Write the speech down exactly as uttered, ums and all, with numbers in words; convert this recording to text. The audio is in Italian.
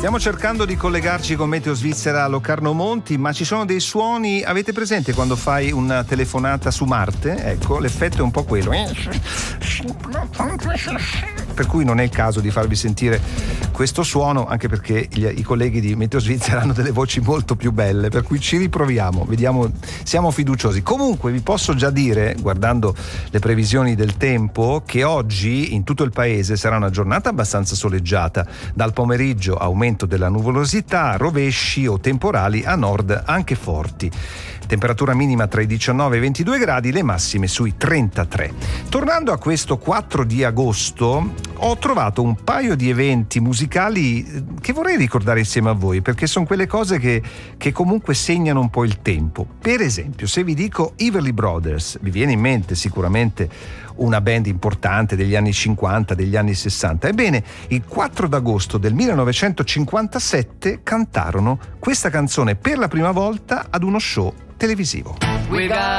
Stiamo cercando di collegarci con Meteo Svizzera a Locarno Monti, ma ci sono dei suoni. Avete presente quando fai una telefonata su Marte? Ecco, l'effetto è un po' quello. Per cui non è il caso di farvi sentire questo suono, anche perché gli, i colleghi di Meteo Svizzera hanno delle voci molto più belle, per cui ci riproviamo, vediamo, siamo fiduciosi. Comunque vi posso già dire, guardando le previsioni del tempo, che oggi in tutto il paese sarà una giornata abbastanza soleggiata. Dal pomeriggio aumento della nuvolosità, rovesci o temporali a nord anche forti. Temperatura minima tra i diciannove e i ventidue gradi, le massime sui trentatré. Tornando a questo quattro di agosto, ho trovato un paio di eventi musicali che vorrei ricordare insieme a voi, perché sono quelle cose che, che comunque segnano un po' il tempo. Per esempio, se vi dico Everly Brothers, vi viene in mente sicuramente una band importante degli anni cinquanta, degli anni sessanta. Ebbene, il quattro d'agosto del millenovecentocinquantasette cantarono questa canzone per la prima volta ad uno show televisivo.